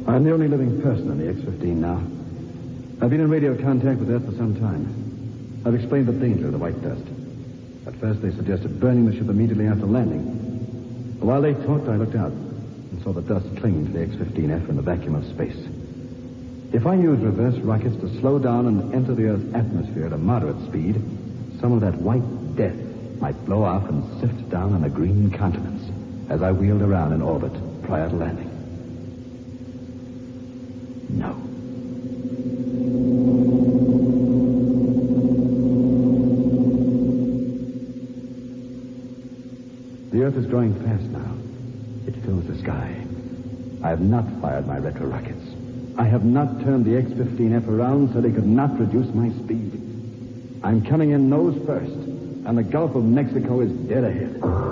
I'm the only living person on the X-15 now. I've been in radio contact with Earth for some time. I've explained the danger of the white dust. At first, they suggested burning the ship immediately after landing. While they talked, I looked out and saw the dust clinging to the X-15F in the vacuum of space. If I used reverse rockets to slow down and enter the Earth's atmosphere at a moderate speed, some of that white death might blow off and sift down on the green continents as I wheeled around in orbit prior to landing. No. The Earth is growing fast now. It fills the sky. I have not fired my retro rockets. I have not turned the X-15F around so they could not reduce my speed. I'm coming in nose first, and the Gulf of Mexico is dead ahead.